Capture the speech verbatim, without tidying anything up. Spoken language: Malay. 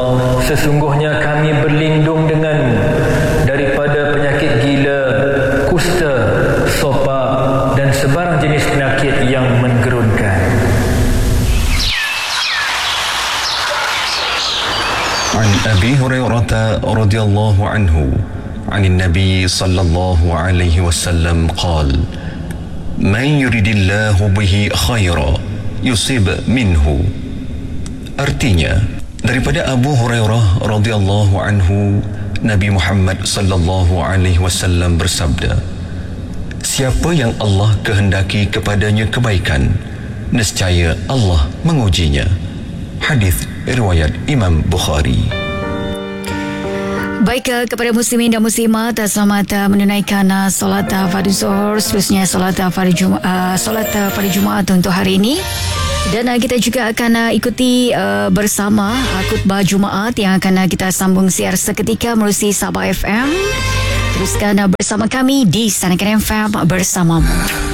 Sesungguhnya kami berlindung denganmu daripada penyakit gila, kusta, sopa dan sebarang jenis penyakit yang menggerunkan. An Abi Hurairah radhiyallahu anhu عن النبي صلى الله عليه وسلم قال من يريد الله به خيرا يصيب منه. Artinya, daripada Abu Hurairah radhiyallahu anhu, Nabi Muhammad sallallahu alaihi wasallam bersabda, siapa yang Allah kehendaki kepadanya kebaikan, nescaya Allah mengujinya. Hadis riwayat Imam Bukhari. Baik, kepada muslimin dan muslimat, selamat uh, menunaikan uh, solat uh, fardu zuhur, seterusnya solat uh, fardu Jumaat, uh, solat uh, fardu Jumaat untuk hari ini. Dan uh, kita juga akan uh, ikuti uh, bersama uh, khutbah Jumaat yang akan uh, kita sambung siar seketika melalui Sabah F M. Teruskan uh, bersama kami di Sanakan F M bersamamu.